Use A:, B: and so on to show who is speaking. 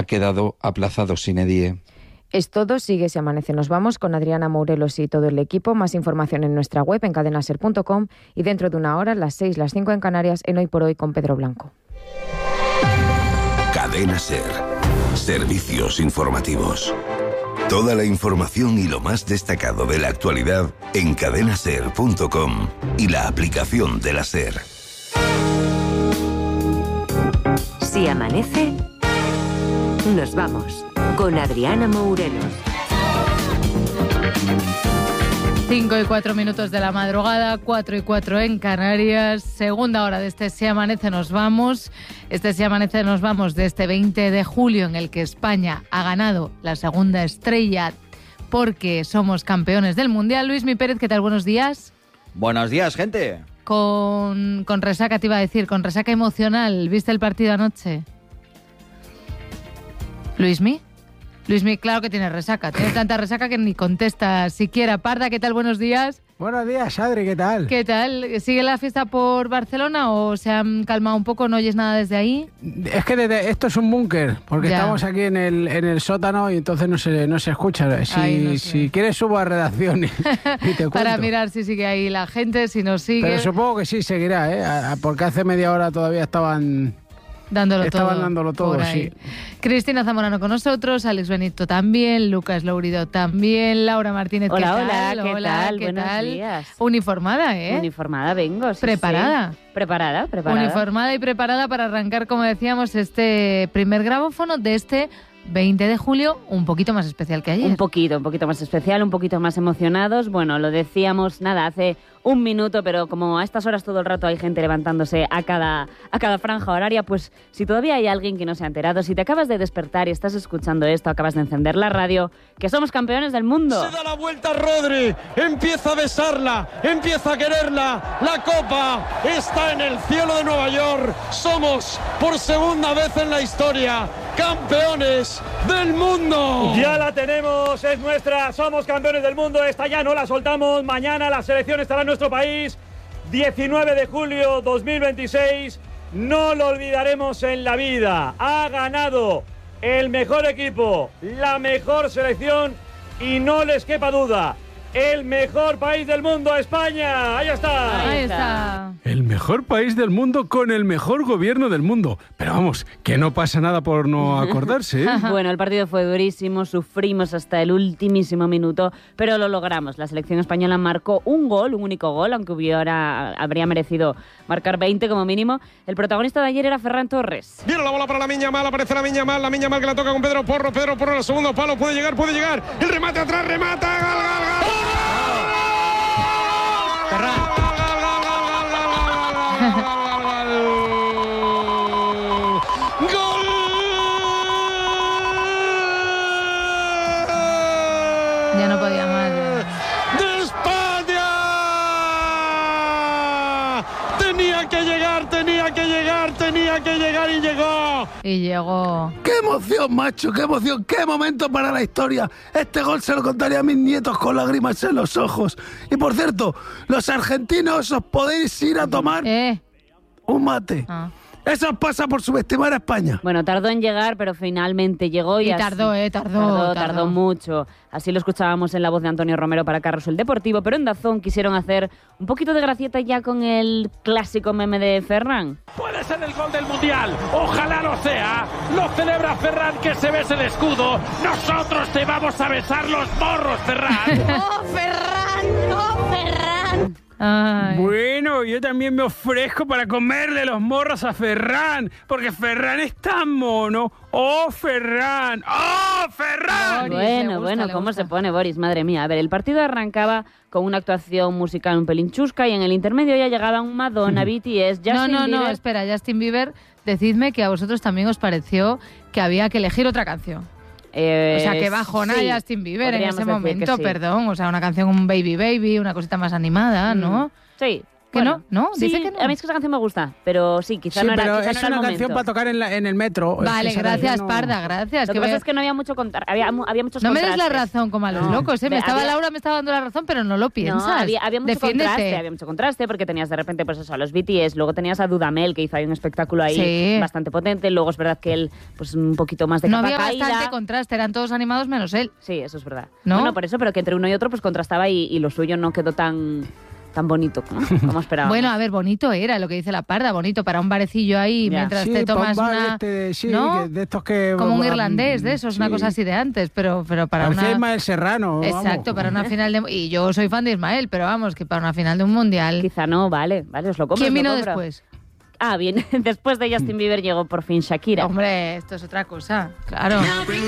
A: quedado aplazado sine die.
B: Es todo, sigue Si Amanece Nos Vamos con Adriana Mourelos y todo el equipo. Más información en nuestra web en cadenaser.com y dentro de una hora, las 6, las 5 en Canarias, en Hoy por Hoy con Pedro Blanco.
C: Cadena Ser. Servicios informativos. Toda la información y lo más destacado de la actualidad en cadenaser.com y la aplicación de la Ser.
D: Si amanece, nos vamos con Adriana Mourelos.
E: 5:04 de la madrugada, 4:04 en Canarias, segunda hora de este Si Amanece Nos Vamos. Este Si Amanece Nos Vamos de este 20 de julio en el que España ha ganado la segunda estrella porque somos campeones del Mundial. Luismi Pérez, ¿qué tal? Buenos días.
F: Buenos días, gente.
E: Con resaca, te iba a decir, con resaca emocional. ¿Viste el partido anoche? ¿Luismi? Luismi, claro que tiene resaca. Tiene tanta resaca que ni contesta siquiera. Parda, ¿qué tal? Buenos días.
G: Buenos días, Adri, ¿qué tal?
E: ¿Qué tal? ¿Sigue la fiesta por Barcelona o se han calmado un poco? ¿No oyes nada desde ahí?
G: Es que esto es un búnker, porque estamos aquí en el sótano y entonces no se escucha. Si quieres subo a redacción y te cuento.
E: Para mirar si sigue ahí la gente, si no sigue.
G: Pero supongo que sí seguirá, porque hace media hora todavía estaban dándolo todo, sí.
E: Cristina Zamorano con nosotros, Alex Benito también, Lucas Lourido también, Laura Martínez, ¿qué tal?
H: Hola, buenos días.
E: Uniformada, ¿eh?
H: Uniformada vengo, sí.
E: ¿Preparada?
H: Sí. Preparada.
E: Uniformada y preparada para arrancar, como decíamos, este primer grabófono de este 20 de julio, un poquito más especial que ayer.
H: Un poquito más especial, un poquito más emocionados. Bueno, lo decíamos, hace un minuto, pero como a estas horas todo el rato hay gente levantándose a cada franja horaria, pues si todavía hay alguien que no se ha enterado, si te acabas de despertar y estás escuchando esto, acabas de encender la radio, que somos campeones del mundo.
I: Se da la vuelta Rodri, empieza a besarla, empieza a quererla, la copa está en el cielo de Nueva York, somos por segunda vez en la historia campeones del mundo.
J: Ya la tenemos, es nuestra, somos campeones del mundo, esta ya no la soltamos, mañana la selección estará en nuestro país, 19 de julio 2026, no lo olvidaremos en la vida, ha ganado el mejor equipo, la mejor selección y no les quepa duda, el mejor país del mundo, España. Ahí está.
G: El mejor país del mundo con el mejor gobierno del mundo. Pero vamos, que no pasa nada por no acordarse, ¿eh?
H: Bueno, el partido fue durísimo, sufrimos hasta el ultimísimo minuto, pero lo logramos. La selección española marcó un único gol, aunque habría merecido marcar 20 como mínimo. El protagonista de ayer era Ferran Torres.
I: Viene la bola para Lamine Yamal, aparece Lamine Yamal que la toca con Pedro Porro al segundo palo, puede llegar, el remate atrás, remata, gol.
E: Ya no podía más.
I: ¡De España! Tenía que llegar y llegó.
G: ¡Qué emoción, macho! ¡Qué emoción! ¡Qué momento para la historia! Este gol se lo contaría a mis nietos con lágrimas en los ojos. Y por cierto, los argentinos os podéis ir a tomar un mate. Eso pasa por subestimar a España.
H: Bueno, tardó en llegar, pero finalmente llegó. Y tardó mucho. Así lo escuchábamos en la voz de Antonio Romero para Carrusel Deportivo, pero en DAZN quisieron hacer un poquito de gracieta ya con el clásico meme de Ferran.
J: Puede ser el gol del Mundial, ojalá lo sea. Lo celebra Ferran, que se bese el escudo. Nosotros te vamos a besar los morros, Ferran.
E: ¡Oh, Ferran! ¡Oh, Ferran!
G: Ay. Bueno, yo también me ofrezco para comerle los morros a Ferran, porque Ferran es tan mono. ¡Oh, Ferran! ¡Oh, Ferran!
H: Bueno, ¿cómo se pone Boris? Madre mía. A ver, el partido arrancaba con una actuación musical un pelín chusca y en el intermedio ya llegaban Madonna, BTS, Justin Bieber...
E: No, espera, Justin Bieber, decidme que a vosotros también os pareció que había que elegir otra canción. O sea, que bajona Justin Bieber en ese momento, perdón. O sea, una canción, un Baby Baby, una cosita más animada, ¿no?
H: Sí,
E: ¿Que
H: Bueno,
E: no?
H: Sí,
E: Dice que no.
H: A mí es que esa canción me gusta, pero sí, quizá no era,
G: pero
H: quizá
G: es
H: no era el
G: una
H: momento.
G: canción para tocar en el metro.
E: Vale,
G: esa
E: gracias,
G: canción no-
E: Parda, gracias.
H: Lo que pasa es que no había mucho había muchos
E: No me
H: contrastes.
E: des la razón como a los locos, ¿eh? Laura me estaba dando la razón, pero no lo piensas.
H: No, había mucho
E: Defiéndete.
H: había mucho contraste porque tenías de repente pues eso, a los BTS, luego tenías a Dudamel que hizo ahí un espectáculo ahí
E: Sí.
H: bastante potente, luego es verdad que él pues un poquito más de
E: No
H: capa
E: había
H: caída.
E: bastante contraste, eran todos animados menos él.
H: Sí, eso es verdad.
E: ¿No?
H: Bueno, por eso, pero que entre uno y otro pues contrastaba y lo suyo no quedó tan bonito, ¿no? Como esperábamos.
E: Bueno, a ver, bonito era lo que dice la Parda, bonito para un barecillo ahí
H: Ya.
E: mientras
G: Sí,
E: te
G: pa' un
E: tomas
G: bar
E: una...
G: ¿no? De estos que...
E: Como un irlandés de esos,
G: sí.
E: una cosa así de antes, pero para
G: Parecía
E: una...
G: Ismael Serrano.
E: Exacto, para una final de... Y yo soy fan de Ismael, pero vamos, que para una final de un mundial...
H: Quizá no, vale, os lo compro.
E: ¿Quién
H: os lo
E: vino
H: compro.
E: después?
H: Ah, bien, después de Justin Bieber llegó por fin Shakira.
E: Hombre, esto es otra cosa, claro.